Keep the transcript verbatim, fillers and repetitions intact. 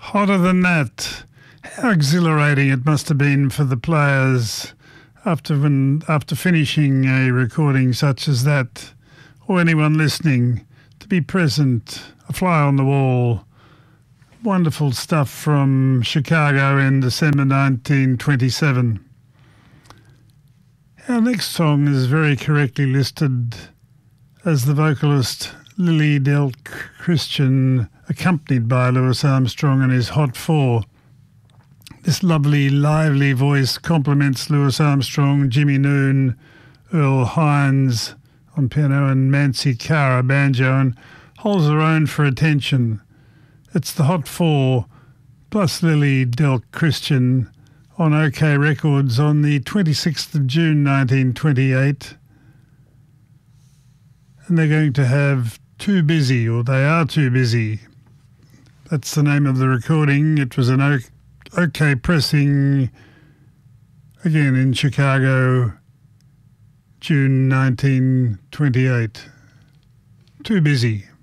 Hotter than that. How exhilarating it must have been for the players after when, after finishing a recording such as that, or anyone listening, to be present, a fly on the wall. Wonderful stuff from Chicago in December nineteen twenty-seven. Our next song is very correctly listed as the vocalist Lily Del Christian, accompanied by Louis Armstrong and his Hot Four. This lovely, lively voice complements Louis Armstrong, Jimmy Noon, Earl Hines on piano and Mansi Cara banjo, and holds her own for attention. It's the Hot Four plus Lily Del Christian on OK Records on the twenty-sixth of June nineteen twenty-eight. And they're going to have Too Busy, or They Are Too Busy. That's the name of the recording. It was an OK pressing, again in Chicago, June nineteen twenty-eight. Too Busy.